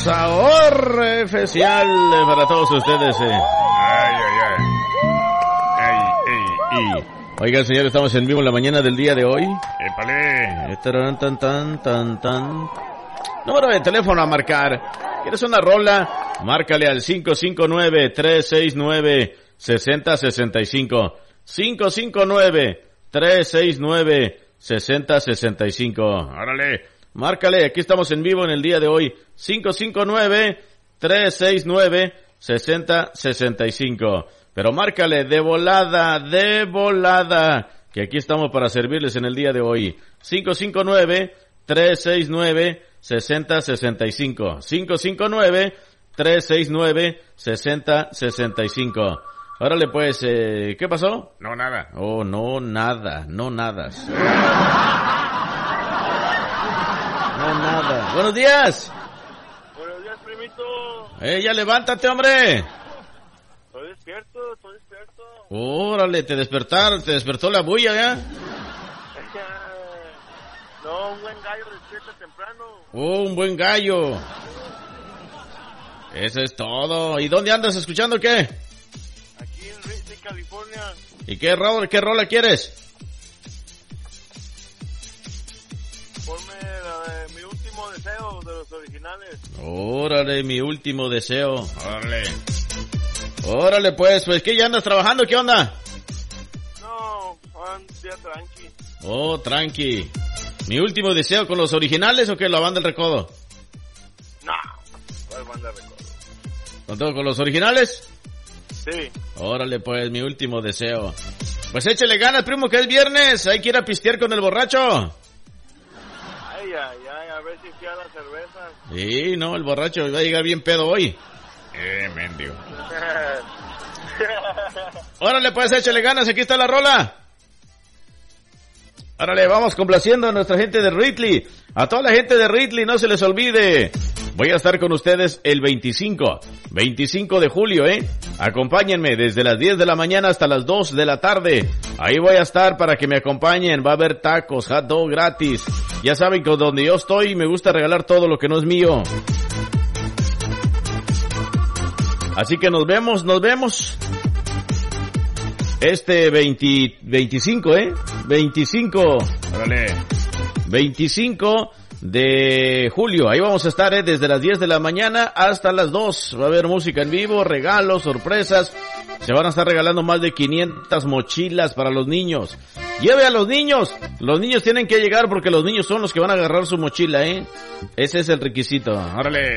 sabor especial para todos ustedes. Oigan, señor, estamos en vivo en la mañana del día de hoy. ¡Épale! Número de teléfono a marcar. ¿Quieres una rola? Márcale al 559-369-6065. 559-369-6065. ¡Órale! Márcale, aquí estamos en vivo en el día de hoy. 559-369-6065. Pero márcale de volada, que aquí estamos para servirles en el día de hoy. 559-369-6065. 559-369-6065. Órale pues, ¿qué pasó? No, nada. Oh, no, nada, no nadas. No, nada. Buenos días. Buenos días, primito. Ya levántate, hombre. Estoy despierto. Órale, te despertó la bulla, ¿ya? No, un buen gallo despierta temprano. Un buen gallo. Eso es todo. ¿Y dónde andas escuchando qué? Aquí en Ripley, California. ¿Y qué rola quieres? Ponme la de Mi Último Deseo de los originales. Órale, Mi Último Deseo. Órale, pues ¿qué, ya andas trabajando? ¿Qué onda? No, un día tranqui. Oh, tranqui. ¿Mi Último Deseo con los originales o qué? ¿La banda del recodo? No, ¿cuál banda de recodo? ¿Con los originales? Sí. Órale, pues, Mi Último Deseo. Pues échale ganas, primo, que es viernes. Hay que ir a pistear con el borracho. Ay, a ver si fui a la cerveza. Sí, no, el borracho va a llegar bien pedo hoy. Mendigo. Órale, pues, échale ganas, aquí está la rola. Órale, vamos complaciendo a nuestra gente de Ripley. A toda la gente de Ripley, no se les olvide. Voy a estar con ustedes el 25 de julio, Acompáñenme desde las 10 de la mañana hasta las 2 de la tarde. Ahí voy a estar para que me acompañen. Va a haber tacos, hot dog gratis. Ya saben que donde yo estoy me gusta regalar todo lo que no es mío. Así que nos vemos. Este 25, 25. Órale. 25 de julio. Ahí vamos a estar, desde las 10 de la mañana hasta las 2. Va a haber música en vivo, regalos, sorpresas. Se van a estar regalando más de 500 mochilas para los niños. Lleve a los niños. Los niños tienen que llegar porque los niños son los que van a agarrar su mochila, Ese es el requisito. Órale.